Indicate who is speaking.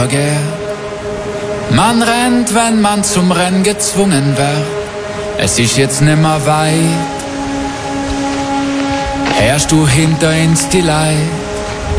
Speaker 1: Man rennt, wenn man zum Rennen gezwungen wird. Es ist jetzt nimmer weit. Hörst du hinter uns die Leid?